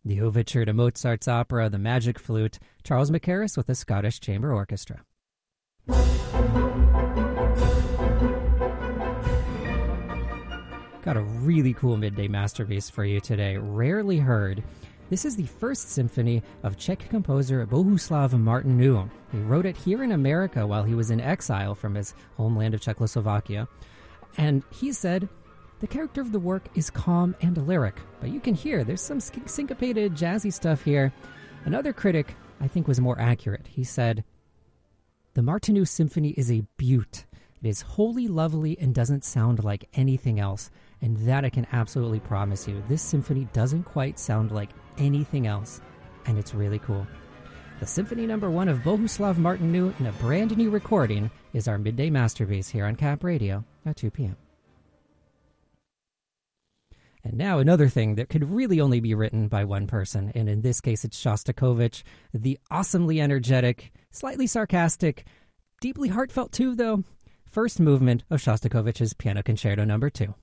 The overture to Mozart's opera The Magic Flute, Charles Mackerras with the Scottish Chamber Orchestra. Got a really cool midday masterpiece for you today, rarely heard. This is the first symphony of Czech composer Bohuslav Martinů. He wrote it here in America while he was in exile from his homeland of Czechoslovakia. And he said, the character of the work is calm and lyric, but you can hear there's some syncopated, jazzy stuff here. Another critic, I think, was more accurate. He said, the Martinů symphony is a beaut. It is wholly lovely and doesn't sound like anything else. And that I can absolutely promise you. This symphony doesn't quite sound like anything else. And it's really cool. The Symphony No. 1 of Bohuslav Martinů in a brand new recording is our midday masterpiece here on Cap Radio at 2 p.m. And now another thing that could really only be written by one person, and in this case it's Shostakovich, the awesomely energetic, slightly sarcastic, deeply heartfelt too, though, first movement of Shostakovich's Piano Concerto No. 2.